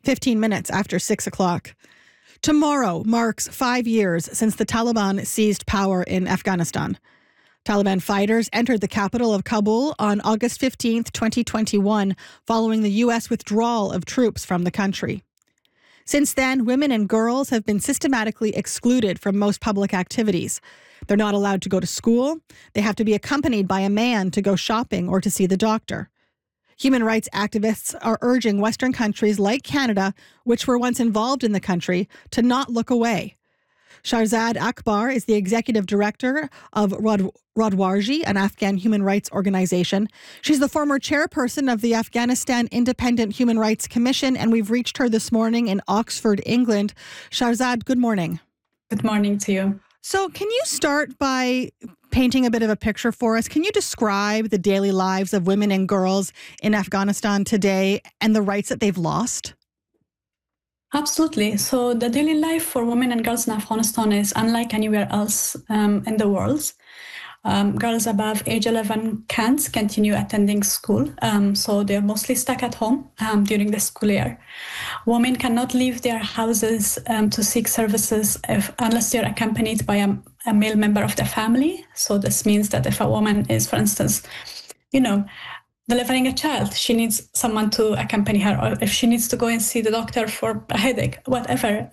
15 minutes after 6 o'clock. Tomorrow marks 5 years since the Taliban seized power in Afghanistan. Taliban fighters entered the capital of Kabul on August 15th, 2021, following the U.S. withdrawal of troops from the country. Since then, women and girls have been systematically excluded from most public activities. They're not allowed to go to school. They have to be accompanied by a man to go shopping or to see the doctor. Human rights activists are urging Western countries like Canada, which were once involved in the country, to not look away. Shahrzad Akbar is the executive director of Radwarji, an Afghan human rights organization. She's the former chairperson of the Afghanistan Independent Human Rights Commission, and we've reached her this morning in Oxford, England. Shahrzad, good morning. Good morning to you. So can you start by painting a bit of a picture for us? Can you describe the daily lives of women and girls in Afghanistan today and the rights that they've lost? Absolutely. So the daily life for women and girls in Afghanistan is unlike anywhere else in the world. Girls above age 11 can't continue attending school, so they're mostly stuck at home during the school year. Women cannot leave their houses to seek services unless they're accompanied by a male member of the family. So this means that if a woman is, for instance, delivering a child, she needs someone to accompany her, or if she needs to go and see the doctor for a headache, whatever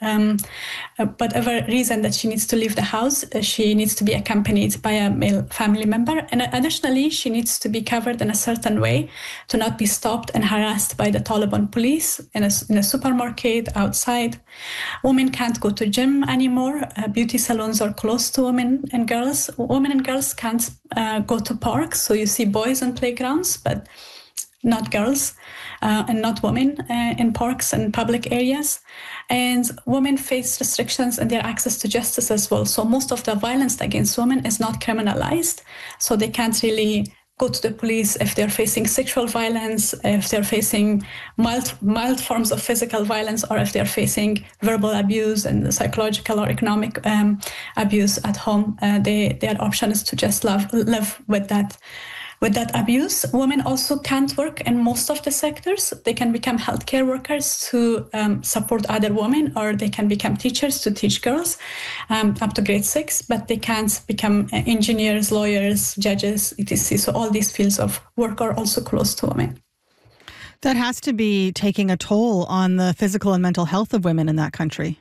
reason that she needs to leave the house, she needs to be accompanied by a male family member. And additionally, she needs to be covered in a certain way to not be stopped and harassed by the Taliban police in a supermarket, outside. Women can't go to gym anymore. Beauty salons are closed to women and girls. Women and girls can't go to parks. So you see boys on playgrounds, but not girls and not women in parks and public areas. And women face restrictions in their access to justice as well. So most of the violence against women is not criminalized. So they can't really go to the police if they're facing sexual violence, if they're facing mild forms of physical violence, or if they're facing verbal abuse and psychological or economic abuse at home. Their option is to just live with that abuse. Women also can't work in most of the sectors. They can become healthcare workers to support other women, or they can become teachers to teach girls up to grade 6, but they can't become engineers, lawyers, judges, etc. So all these fields of work are also closed to women. That has to be taking a toll on the physical and mental health of women in that country.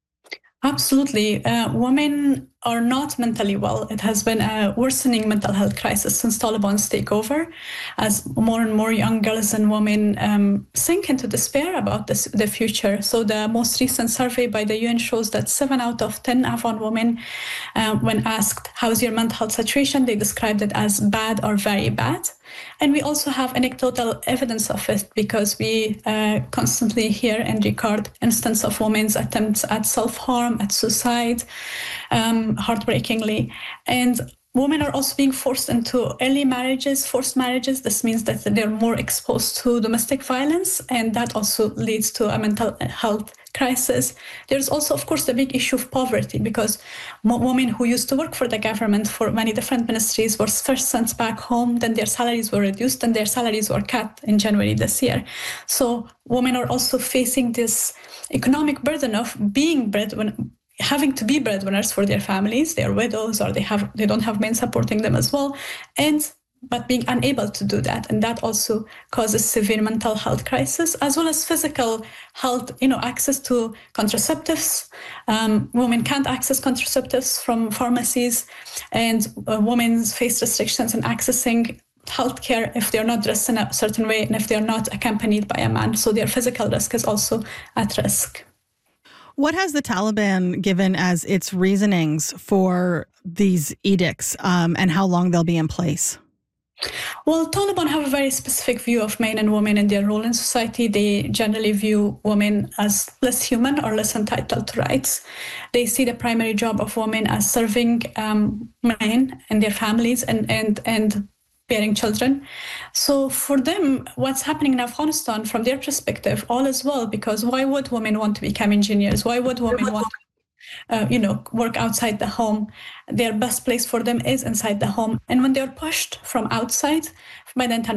Absolutely. Women are not mentally well. It has been a worsening mental health crisis since Taliban's takeover, as more and more young girls and women sink into despair about the future. So the most recent survey by the UN shows that 7 out of 10 Afghan women, when asked, how's your mental health situation, they described it as bad or very bad. And we also have anecdotal evidence of it because we constantly hear and record instances of women's attempts at self-harm, at suicide, heartbreakingly. And women are also being forced into early marriages, forced marriages. This means that they're more exposed to domestic violence, and that also leads to a mental health crisis. There's also, of course, the big issue of poverty, because women who used to work for the government for many different ministries were first sent back home, then their salaries were reduced, and their salaries were cut in January this year. So women are also facing this economic burden of having to be breadwinners for their families. They're widows, or they don't have men supporting them as well, but being unable to do that. And that also causes severe mental health crisis, as well as physical health, access to contraceptives. Women can't access contraceptives from pharmacies, and women face restrictions in accessing healthcare if they're not dressed in a certain way and if they're not accompanied by a man. So their physical risk is also at risk. What has the Taliban given as its reasonings for these edicts and how long they'll be in place? Well, Taliban have a very specific view of men and women and their role in society. They generally view women as less human or less entitled to rights. They see the primary job of women as serving men and their families and bearing children. So for them, what's happening in Afghanistan, from their perspective, all is well, because why would women want to become engineers? Why would women want work outside the home? Their best place for them is inside the home. And when they're pushed from outside by the international